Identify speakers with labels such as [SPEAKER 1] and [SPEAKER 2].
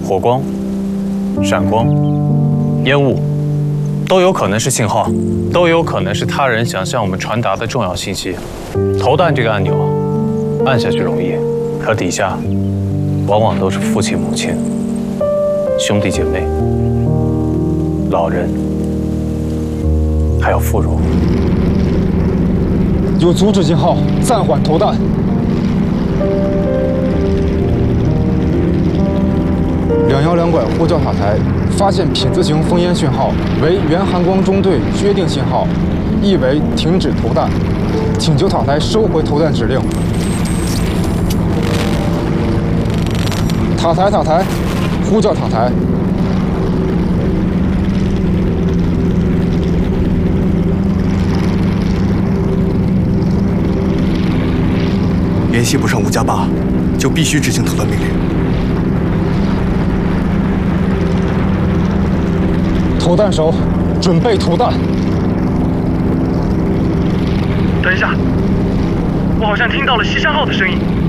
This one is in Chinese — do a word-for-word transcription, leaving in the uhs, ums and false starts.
[SPEAKER 1] 火光、闪光、烟雾，都有可能是信号，都有可能是他人想向我们传达的重要信息。投弹这个按钮，按下去容易，可底下往往都是父亲、母亲、兄弟姐妹、老人，还有妇孺。
[SPEAKER 2] 有阻止信号，暂缓投弹。两幺两拐呼叫塔台发现品字形烽烟讯号，为原函光中队约定信号，意为停止投弹，请求塔台收回投弹指令。塔台塔台，呼叫塔台。
[SPEAKER 3] 联系不上五加八，就必须执行投弹命令。
[SPEAKER 2] 投弹手，准备投弹。
[SPEAKER 4] 等一下，我好像听到了西山号的声音。